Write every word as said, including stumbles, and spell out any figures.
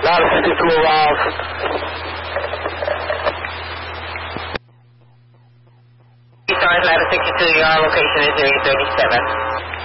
Not a fifty to move off. Stars, latitude sixty-two, your location is zero thirty-seven.